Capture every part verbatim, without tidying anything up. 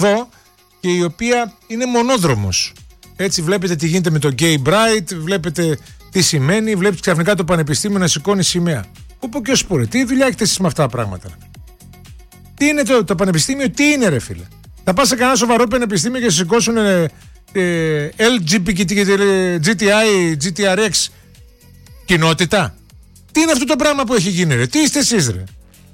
Δω, και η οποία είναι μονόδρομος. Έτσι βλέπετε τι γίνεται με το Gay Pride, βλέπετε τι σημαίνει, βλέπετε ξαφνικά το πανεπιστήμιο να σηκώνει σημαία. Όπου και ως πορε, τι δουλειά έχετε εσείς με αυτά τα πράγματα? Τι είναι το, το πανεπιστήμιο, τι είναι ρε φίλε? Θα πας σε κανένα σοβαρό πανεπιστήμιο και σηκώσουν ε, ε, ελ τζι μπι τι άι, τζι τι αρ εξ κοινότητα? Τι είναι αυτό το πράγμα που έχει γίνει ρε? Τι είστε εσείς ρε?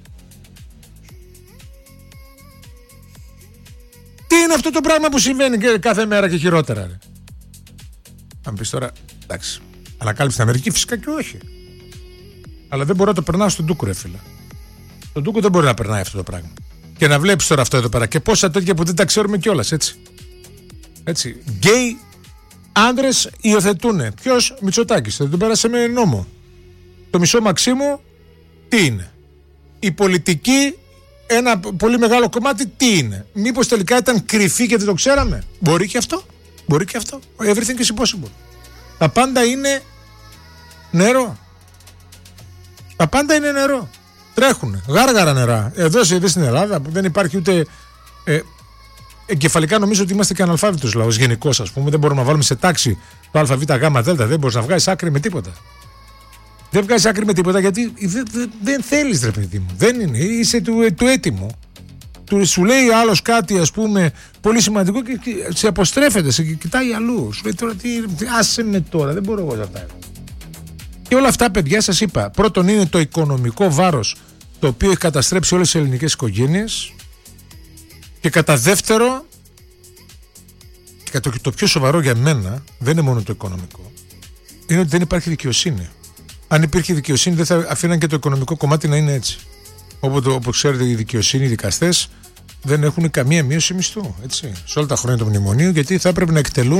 Τι είναι αυτό το πράγμα που συμβαίνει κάθε μέρα και χειρότερα ρε? Αν πεις τώρα, εντάξει, ανακάλυψε στην Αμερική, φυσικά και όχι. Αλλά δεν μπορώ να το περνάω στον Ντούκο ρε φίλε. Στον Ντούκο δεν μπορεί να περνάει αυτό το πράγμα. Και να βλέπεις τώρα αυτό εδώ πέρα και πόσα τέτοια που δεν τα ξέρουμε κιόλας, έτσι. Έτσι, γκέι άντρες υιοθετούνε. Ποιος? Μητσοτάκης, δεν τον πέρασε με νόμο. Το μισό Μαξίμου τι είναι? Η πολιτική, ένα πολύ μεγάλο κομμάτι τι είναι? Μήπως τελικά ήταν κρυφή και δεν το ξέραμε? Μπορεί και αυτό. Μπορεί και αυτό. Everything is possible. Τα πάντα είναι νερό. Τα πάντα είναι νερό. Τρέχουν γάργαρα νερά. Εδώ, εδώ στην Ελλάδα που δεν υπάρχει ούτε. Ε, εγκεφαλικά νομίζω ότι είμαστε και αναλφάβητος λαός γενικώς, ας πούμε. Δεν μπορούμε να βάλουμε σε τάξη το ΑΒΓΔ. Δεν μπορείς να βγάλεις άκρη με τίποτα. Δεν βγάζεις άκρη με τίποτα γιατί δεν, δεν, δεν θέλεις ρε παιδί μου. Δεν είναι. Είσαι του, του έτοιμου. Του, σου λέει άλλος κάτι, ας πούμε, πολύ σημαντικό και, και σε αποστρέφεται, σε κοιτάει αλλού. Σου λέει τώρα τι, άσε με τώρα, δεν μπορώ εγώ να τα. Και όλα αυτά, παιδιά, σας είπα, πρώτον είναι το οικονομικό βάρος το οποίο έχει καταστρέψει όλες τις ελληνικές οικογένειες, και κατά δεύτερο, και το, το πιο σοβαρό για μένα δεν είναι μόνο το οικονομικό, είναι ότι δεν υπάρχει δικαιοσύνη. Αν υπήρχε δικαιοσύνη δεν θα αφήναν και το οικονομικό κομμάτι να είναι έτσι. Οπότε, όπως ξέρετε, οι δικαιοσύνη, οι δικαστές δεν έχουν καμία μείωση μισθού, έτσι, σε όλα τα χρόνια του μνημονίου, γιατί θα έπρεπε να εκτελούν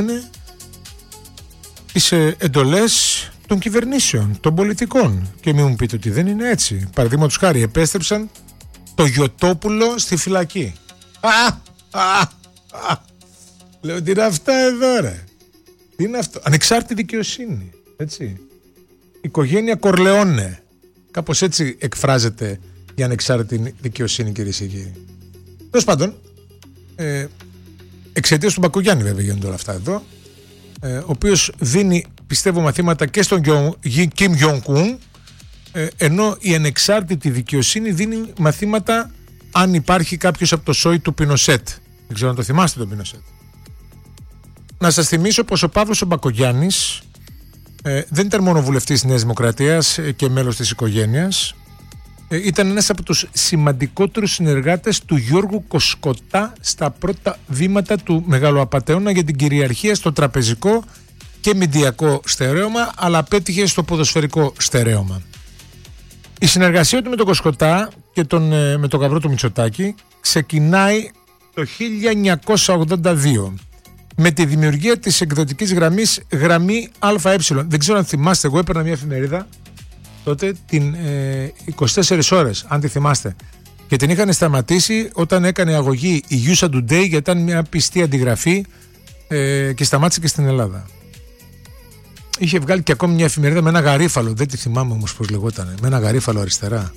τις εντολές των κυβερνήσεων, των πολιτικών. Και μην μου πείτε ότι δεν είναι έτσι. Παραδείγματος χάρη, επέστρεψαν το Γιωτόπουλο στη φυλακή. Α, α, α. Λέω, τι είναι αυτά εδώ ρε? Τι είναι αυτό? Ανεξάρτητη δικαιοσύνη, έτσι. Οικογένεια Κορλεόνε. Κάπως έτσι εκφράζεται η ανεξάρτητη δικαιοσύνη, κυρίες και κύριοι. Τέλος πάντων, ε, εξαιτίας του Μπακογιάννη βέβαια γίνονται όλα αυτά εδώ, ε, ο οποίος δίνει, πιστεύω, μαθήματα και στον Κιμ Γιονγκ-ουν, ε, ενώ η ανεξάρτητη δικαιοσύνη δίνει μαθήματα αν υπάρχει κάποιος από το σόι του Πινοσέτ. Δεν ξέρω αν το θυμάστε τον Πινοσέτ. Να σας θυμίσω πως ο Παύλος ο Μπακογιάννης ε, δεν ήταν μόνο βουλευτής της Νέας Δημοκρατίας και μέλος της οικογένειας. Ε, ήταν ένας από τους σημαντικότερους συνεργάτες του Γιώργου Κοσκοτά στα πρώτα βήματα του Μεγαλοαπατεώνα για την κυριαρχία στο τραπεζικό και μηντιακό στερέωμα, αλλά πέτυχε στο ποδοσφαιρικό στερέωμα. Η συνεργασία του με τον Κοσκοτά και τον, ε, με τον γαμπρό του Μητσοτάκη ξεκινάει το χίλια εννιακόσια ογδόντα δύο με τη δημιουργία της εκδοτικής γραμμής γραμμή ΑΕ. Δεν ξέρω αν θυμάστε, εγώ έπαιρνα μια εφημερίδα τότε την ε, είκοσι τέσσερις ώρες, αν τη θυμάστε, και την είχαν σταματήσει όταν έκανε αγωγή η USA Today, γιατί ήταν μια πιστή αντιγραφή ε, και σταμάτησε και στην Ελλάδα. Είχε βγάλει και ακόμη μια εφημερίδα με ένα γαρίφαλο, δεν τη θυμάμαι όμως πώς λεγόταν, με ένα γαρίφαλο αριστερά.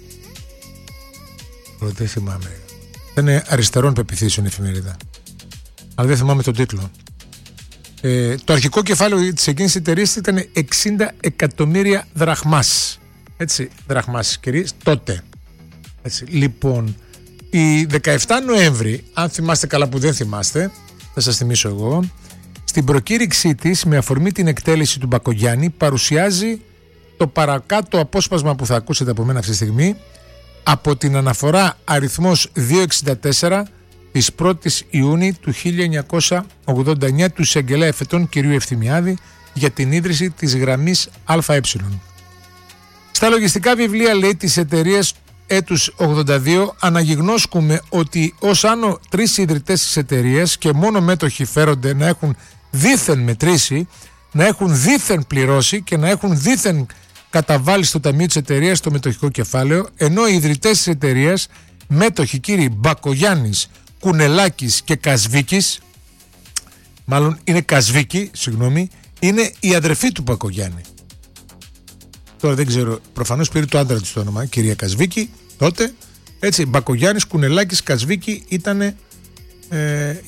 Δεν θυμάμαι. Ήταν αριστερών πεποιθήσεων η εφημερίδα, αλλά δεν θυμάμαι τον τίτλο. Ε, το αρχικό κεφάλαιο της εκείνης της εταιρείας ήταν εξήντα εκατομμύρια δραχμάς. Έτσι, δραχμάς κυρίες, τότε. Έτσι, λοιπόν, η δεκαεφτά Νοέμβρη, αν θυμάστε καλά που δεν θυμάστε, θα σας θυμίσω εγώ, στην προκήρυξή της, με αφορμή την εκτέλεση του Μπακογιάννη, παρουσιάζει το παρακάτω απόσπασμα που θα ακούσετε από μένα αυτή τη στιγμή, από την αναφορά αριθμός διακόσια εξήντα τέσσερα της πρώτης Ιούνιου του χίλια εννιακόσια ογδόντα εννιά του εισαγγελέα εφετών κ. Ευθυμιάδη για την ίδρυση της γραμμής ΑΕ. Στα λογιστικά βιβλία, λέει, της εταιρείας έτους ογδόντα δύο αναγιγνώσκουμε ότι ως άνω τρεις ιδρυτές της εταιρείας και μόνο μέτοχοι φέρονται να έχουν δήθεν μετρήσει, να έχουν δήθεν πληρώσει και να έχουν δήθεν καταβάλει στο ταμείο της εταιρείας το μετοχικό κεφάλαιο, ενώ οι ιδρυτές της εταιρείας, μέτοχοι κύριοι Μπακογιάννης, Κουνελάκης και Κασβίκης, μάλλον είναι Κασβίκη, συγγνώμη, είναι η αδερφή του Μπακογιάννη. Τώρα δεν ξέρω, προφανώς πήρε το άντρα της το όνομα, κυρία Κασβίκη, τότε, έτσι, Μπακογιάννης, Κουνελάκης, Κασβίκη ήταν ε,